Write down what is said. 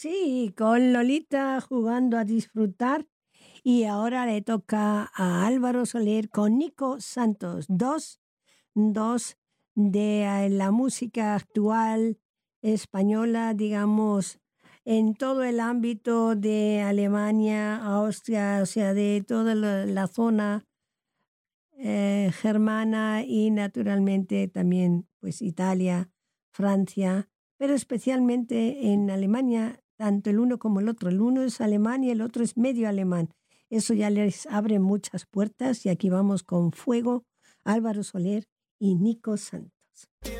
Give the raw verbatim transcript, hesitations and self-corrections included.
Sí, con Lolita jugando a disfrutar. Y ahora le toca a Álvaro Soler con Nico Santos. Dos, dos de eh, la música actual española, digamos, en todo el ámbito de Alemania, Austria, o sea, de toda la, la zona eh, germana y naturalmente también pues Italia, Francia, pero especialmente en Alemania, tanto el uno como el otro. El uno es alemán y el otro es medio alemán. Eso ya les abre muchas puertas y aquí vamos con Fuego, Álvaro Soler y Nico Santos.